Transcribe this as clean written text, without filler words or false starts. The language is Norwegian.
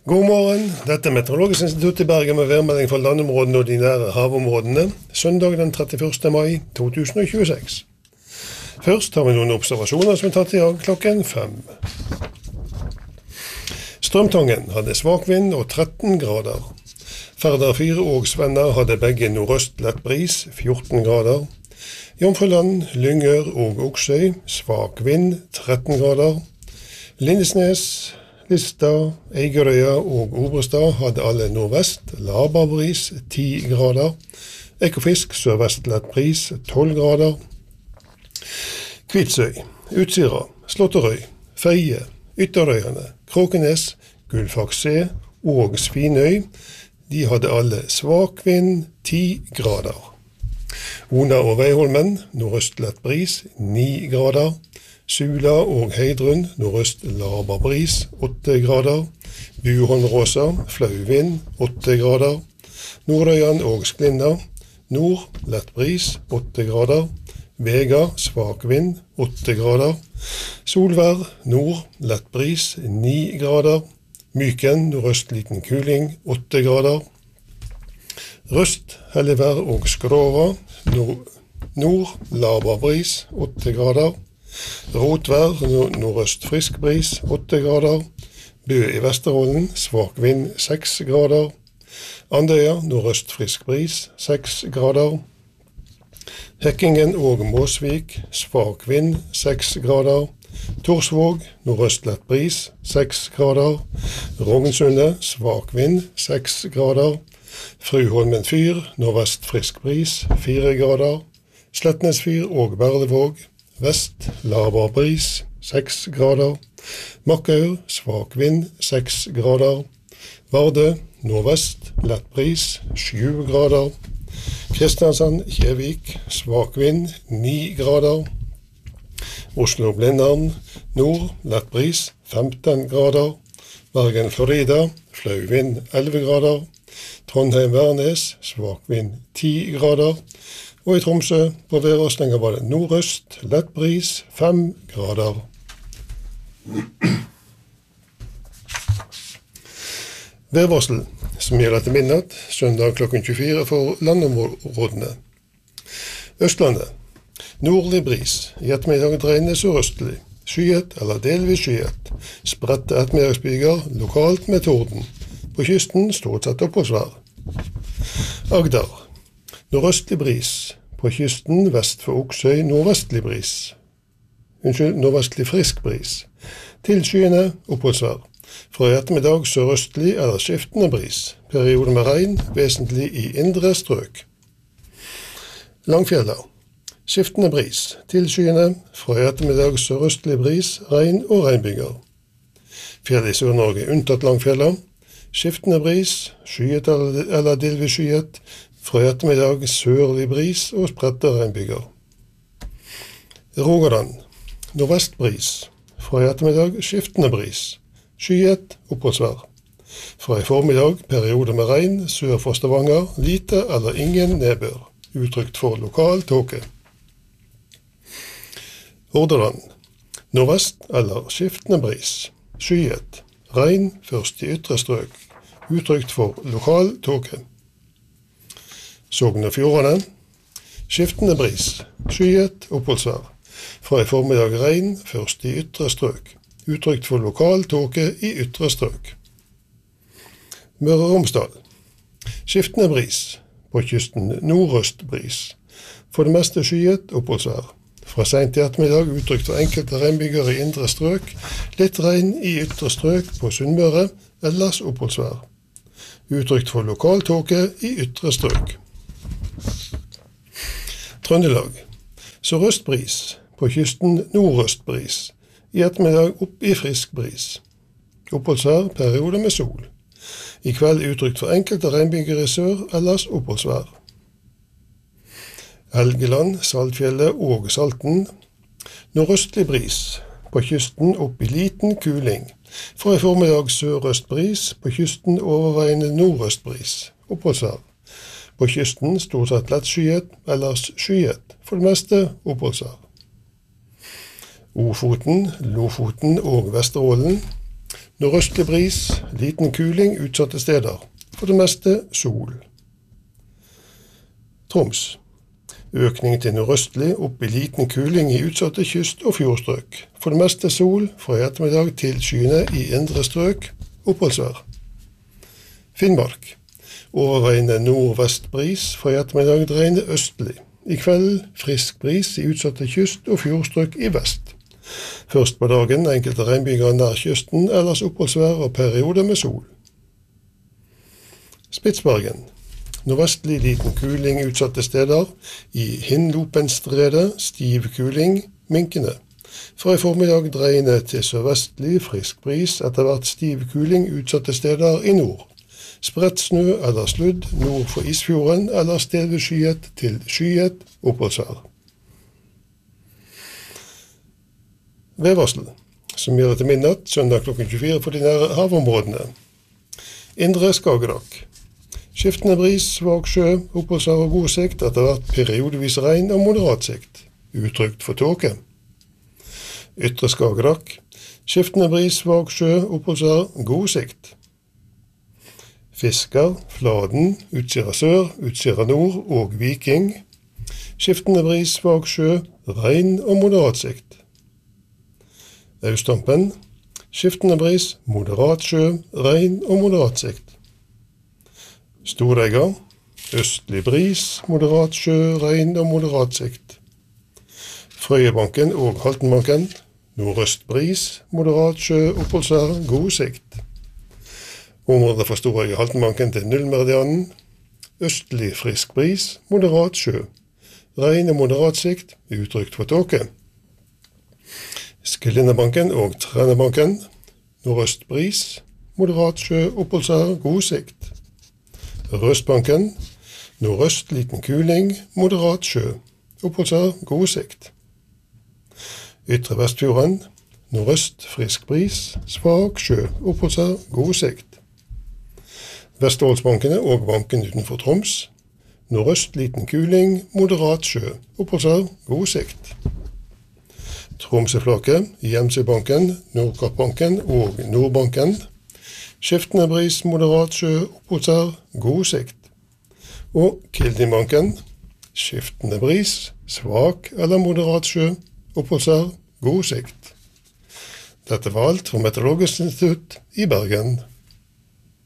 God morgen, dette Meteorologisk institutt I Bergen med værmelding for landområdene og de nære havområdene, søndag den 31. mai 2026. Først har vi noen observasjoner som tatt I dag klokken 5. Strømtangen hadde svak vind og 13 grader. Færder 4 og Svenna hadde begge nordøst lett bris, 14 grader. Jomfruland, Lyngør og Oksøy, svak vind, 13 grader. Lindesnes, Lista, Eigerøya og Obrestad hadde alle nordvest, laber bris, 10 grader. Ekofisk, sørvest lett bris, 12 grader. Kvitsøy, Utsira, Slåtterøy, Feie, Ytterøyene, Kråkenes, Gullfaks C og Svinøy, de hadde alle svak vind, 10 grader. Ona og Veiholmen, nordøst lett bris, 9 grader. Sula og Heidrun, nordøst laber bris, 8 grader. Buholm-Råsa, flau vind, 8 grader. Nordøyan og Sklinna, nord lett bris, 8 grader. Vega, svak vind, 8 grader. Solvær, nord lett bris, 9 grader. Myken, nordøst liten kuling, 8 grader. Røst, Hellevær og Skrova, nord laber bris, 8 grader. Rotvær, nordøst frisk bris, 8 grader. Bø I Vesterålen, svak vind, 6 grader. Andøya, nordøst frisk bris, 6 grader. Hekkingen og Måsvik, svak vind, 6 grader. Torsvåg, nordøst lett bris, 6 grader. Rognssundet, svak vind, 6 grader. Fruholmen fyr, nordvest frisk bris, 4 grader. Slettnes fyr og Berlevåg, vest, laber bris, 6 grader. Makkaur, svak vind, 6 grader. Vardø, nordvest, lett bris, 7 grader. Kristiansand, Kjevik, svak vind, 9 grader. Oslo-Blindern, nord, lett bris, 15 grader. Bergen, Florida, flau vind, 11 grader. Trondheim-Værnes, svak vind, 10 grader. Og I Tromsø på værvarslinga var det nordøst, lett bris, 5 grader. Værvarsel som gjelder til midnatt, søndag klokken 24 for landområdene. Østlandet, nordlig bris, I ettermiddag dreiende sørøstlig, skyet eller delvis skyet, spredte ettermiddagsbyger, lokalt med torden. På kysten stort sett oppholdsvær. Agder, nordøstlig bris, på kysten vest for Oksøy nordvestlig bris. Nordvestlig frisk bris. Til skyene oppholdsvær. Fra I ettermiddag sørøstlig eller skiftende bris. Perioder med regn, vesentlig I indre strøk. Langfjella. Skiftende bris. Til skyene. Fra I ettermiddag sørøstlig bris, regn og regnbyger. Fjell I Sør-Norge unntatt Langfjella. Skiftende bris, skyet eller delvis skyet. Fra I ettermiddag sørlig bris og spredte regnbyger. Rogaland, nordvest bris. Fra I ettermiddag skiftende bris. Skyet, oppholdsvær. Fra I formiddag perioder med regn, sør for Stavanger, lite eller ingen nedbør. Uttrykt for lokal tåke. Hordaland, nordvest eller skiftende bris. Skyet, regn først I ytre strøk. Uttrykt for lokal tåke. Sogn og Fjordane, skiftende bris, skyet, oppholdsvær. Fra I formiddag regn, først I ytre strøk. Uttrykt for lokal tåke I ytre strøk. Møre og Romsdal, skiftende bris, på kysten nordøst bris. For det meste skyet, oppholdsvær. Fra sent I ettermiddag uttrykt for enkelte regnbyger I indre strøk, litt regn I ytre strøk på Sunnmøre, ellers oppholdsvær. Uttrykt for lokal tåke I ytre strøk. Trøndelag, sørøst bris, på kysten nordøst bris. I ettermiddag opp I frisk bris. Oppholdsvær, perioder med sol. I kveld uttrykt for enkelte regnbyger I sør, ellers oppholdsvær. Helgeland, Saltfjellet og Salten. Nordøstlig bris, på kysten opp I liten kuling. Fra I formiddag sørøst bris, på kysten overveiende nordøst bris. Oppholdsvær. På kysten stort sett lett skyet, ellers skyet. For det meste oppholdsvær. Ofoten, Lofoten og Vesterålen. Nordøstlig bris, liten kuling utsatte steder. For det meste sol. Troms. Økning til nordøstlig, opp i liten kuling i utsatte kyst- og fjordstrøk. For det meste sol, fra ettermiddag til skyene i indre strøk, oppholdsvær. Finnmark. Overveiende nordvest bris, fra ettermiddag dreiende østlig. I kveld frisk bris i utsatte kyst- og fjordstrøk i vest. Først på dagen enkelte regnbyger nær kysten, ellers oppholdsvær og perioder med sol. Spitsbergen. Nordvestlig liten kuling utsatte steder. I Hinlopenstredet stiv kuling, minkende. Fra i formiddag dreiende til sørvestlig frisk bris, etter hvert stiv kuling utsatte steder i nord. Spredt snø eller sludd nord for Isfjorden, eller stedvis skyet til skyet oppholdsvær. Værvarsel, som gjelder til midnatt, søndag klokken 24 for de nære havområdene. Indre Skagerrak. Skiftende bris, svak sjø, oppholdsvær og god sikt, etter hvert periodevis regn og moderat sikt. Utrygt for tåke. Ytre Skagerrak. Skiftende bris, svak sjø, oppholdsvær, god sikt. Fisker, Fladen, Utsira sør, Utsira nord og Viking. Skiftende bris, svak sjø, regn og moderat sikt. Austhampen. Skiftende bris, moderat sjø, regn og moderat sikt. Storegga. Østlig bris, moderat sjø, regn og moderat sikt. Frøyebanken og Haltenbanken. Nordøst bris, moderat sjø, oppholdsvær, god sikt. Området fra Storegga Haltenbanken til nullmeridianen. Østlig frisk bris, moderat sjø. Regn og moderat sikt, utrygt for tåke. Skillindebanken og Trænebanken. Nordøst bris, moderat sjø, oppholdsvær, god sikt. Røstbanken. Nordøst liten kuling, moderat sjø. Oppholdsvær, god sikt. Ytre Vestfjorden. Nordøst frisk bris, svak sjø. Oppholdsvær, god sikt. Vestfoldsbankene og banken utenfor Troms. Nordøst liten kuling, moderat sjø. Oppholdsvær, god sikt. Tromsøflaket, Gjemsøbanken, Nordkappbanken og Nordbanken. Skiftende bris, moderat sjø, oppholdsvær, god sikt. Og Kildingbanken. Skiftende bris, svak eller moderat sjø, oppholdsvær, god sikt. Dette var alt fra Meteorologisk institutt i Bergen.